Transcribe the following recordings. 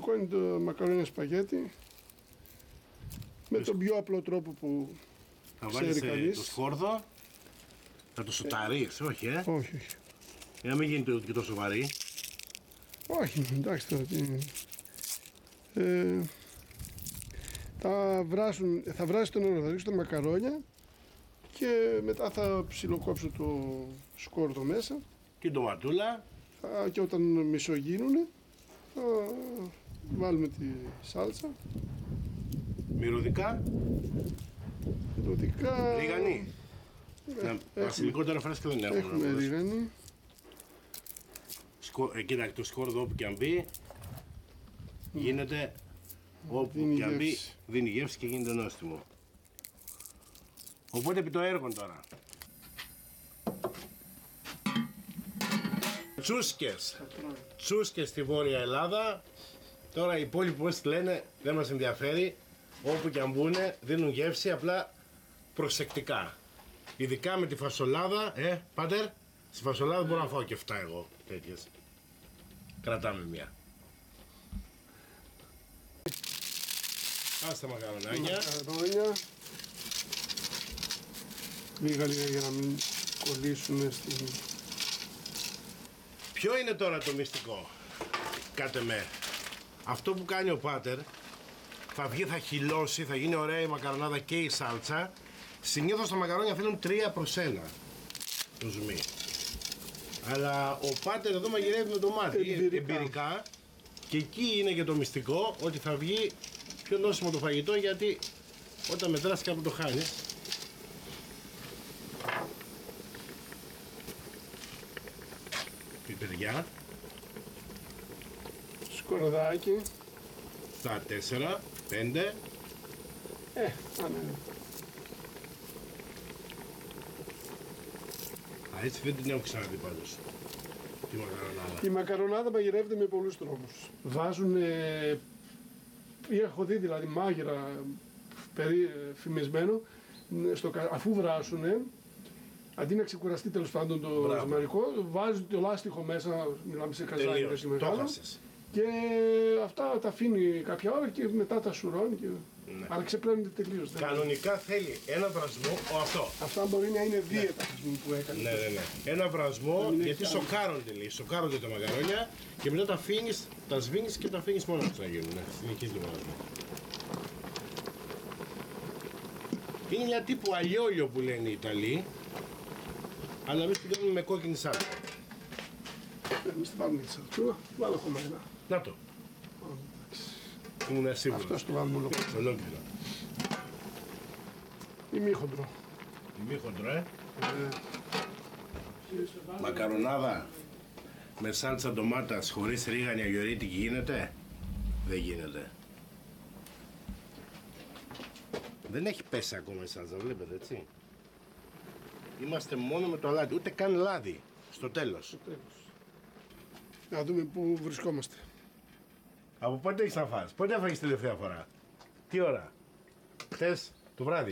βασικό είναι το μακαρόνια σπαγέτι. Με τον πιο απλό τρόπο που θα ξέρει κανείς. Το σκόρδο, θα το σοταρείς, όχι Όχι, όχι. Για να μην γίνει και τόσο βαρύ. Όχι, εντάξει τώρα τι είναι. Θα βράσει το νερό, θα ρίξω τα μακαρόνια και μετά θα ψιλοκόψω το σκόρδο μέσα. Την ντοματούλα. Και όταν μισογείνουνε θα βάλουμε τη σάλτσα. Μυρωδικά. Μυρωδικά. Ρίγανη. Βασιλικότερα φρέσκα δεν έχουμε. Έχουμε ρίγανη. Κοίτα, το σκόρδο όπου και αν μπει γίνεται όπου και αν μπει, δίνει γεύση και γίνεται νόστιμο. Οπότε επί το έργο τώρα. Τσούσκες. Τσούσκες στη Βόρεια Ελλάδα. Τώρα οι υπόλοιποι πώς λένε δεν μας ενδιαφέρει. Όπου και αν μπουνε δίνουν γεύση, απλά προσεκτικά. Ειδικά με τη φασολάδα, πάτερ, στη φασολάδα μπορώ να φάω και 7 εγώ τέτοιες. Κρατάμε μία. Άστα μακαρονάκια. Μακαρόνια. Λίγα για να μην κολλήσουν στην... Ποιο είναι τώρα το μυστικό, κάτε με. Αυτό που κάνει ο πάτερ, θα βγει, θα χυλώσει, θα γίνει ωραία η μακαρονάδα και η σάλτσα. Συνήθως τα μακαρόνια θέλουν 3 προς 1 το ζουμί. Αλλά ο πάτερ εδώ μαγειρεύει με το μάτι, εμπειρικά. Και εκεί είναι και το μυστικό, ότι θα βγει πιο νόστιμο το φαγητό, γιατί όταν μετράς κάπου το χάνεις. Πιπεριά. Σκορδάκι. Στα 4, 5. Έτσι δεν την έχω ξαναδεί πάντως. Τη μακαρονάδα. Η μακαρονάδα μαγειρεύεται με πολλούς τρόπους. Βάζουν, έχω δει δηλαδή μάγειρα φημισμένο, αφού βράσουνε, αντί να ξεκουραστεί τέλος πάντων το ζυμαρικό, βάζει το λάστιχο μέσα, μιλάμε σε καζάκι δεν μεγάλο. Και αυτά τα αφήνει κάποια ώρα και μετά τα σουρώνει. Ναι. Αλλά ξεπλένονται τελείως. Κανονικά θέλει ένα βρασμό, Αυτά μπορεί να είναι δίαιτα που έκανε. Ναι. Ένα βρασμό, γιατί σοκάρονται λέει. Σοκάρονται τα μακαρόνια και μετά τα αφήνεις, τα σβήνεις και τα αφήνεις μόνο τους να γίνουν. Συνεχίζει το βρασμό. Είναι μια τύπου αλλιόλιο που λένε οι Ιταλοί, αλλά εμείς την κάνουμε με κόκκινη σάλτσα. Εμείς την βάλουμε τη σαλτσούρα, βάλω ακόμα ένα. Να το. Ήμουν σίγουρος. Αυτός το βάλουμε ολόκληρο. Ημίχοντρο. Ημίχοντρο, Μακαρονάδα με σάλτσα ντομάτας χωρίς ρίγανη αγιορείτικη γίνεται? Δεν γίνεται. Δεν έχει πέσει ακόμα η σάλτσα, βλέπετε έτσι. Είμαστε μόνο με το αλάτι, ούτε καν λάδι στο τέλος. Να δούμε πού βρισκόμαστε. Από πότε έχεις να φας, πότε έφαγες τελευταία φορά? Τι ώρα? Χθες το βράδυ?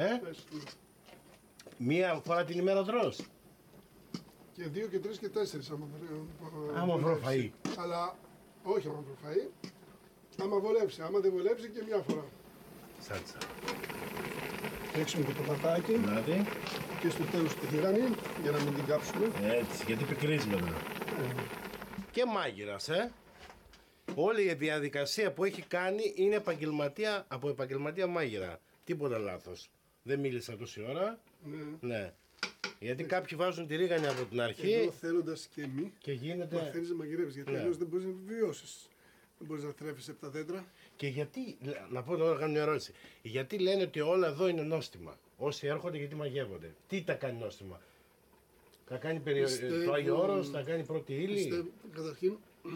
Μία φορά την ημέρα τρως? Και 2 και 3 και 4 άμα βρω φαΐ. Αλλά όχι άμα βρω φαΐ. Άμα βολέψει, άμα δεν βολέψει και μια φορά. Σάλτσα. Ρίξουμε και το πατάκι. Δηλαδή. Και στο τέλος τη τηγάνι για να μην την κάψουμε. Έτσι, γιατί πικρίζει μετά. Και μάγειρας, Όλη η διαδικασία που έχει κάνει είναι από επαγγελματία μάγειρα. Τίποτα λάθος. Δεν μίλησα τόση ώρα. Ναι. Γιατί κάποιοι βάζουν τη ρίγανη από την αρχή. Εδώ θέλοντας και μη. Και γίνεται. Μαθαίνεις να μαγειρεύεις. Γιατί αλλιώς δεν μπορείς να επιβιώσεις. Δεν μπορείς να θρέφεις από τα δέντρα. Και γιατί, να πω τώρα, κάνω μια ερώτηση. Γιατί λένε ότι όλα εδώ είναι νόστιμα? Όσοι έρχονται, γιατί μαγεύονται? Τι τα κάνει νόστιμα? Θα κάνει το Άγιο Όρος, θα κάνει πρώτη ύλη? Καταρχήν,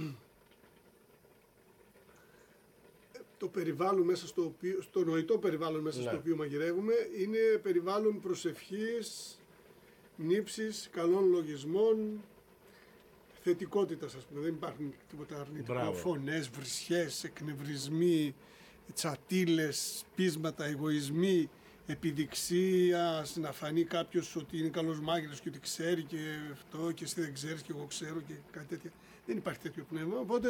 το περιβάλλον μέσα στο νοητό περιβάλλον μέσα στο οποίο μαγειρεύουμε είναι περιβάλλον προσευχής, νύψης, καλών λογισμών, θετικότητας, ας πούμε. Δεν υπάρχουν τίποτα αρνητικό. Φωνές, βρισιές, εκνευρισμοί, τσατίλες, πείσματα, εγωισμοί, επιδειξία, να φανεί κάποιος ότι είναι καλός μάγειρας και ότι ξέρει και αυτό και εσύ δεν ξέρεις και εγώ ξέρω και κάτι τέτοια. Δεν υπάρχει τέτοιο πνεύμα. Οπότε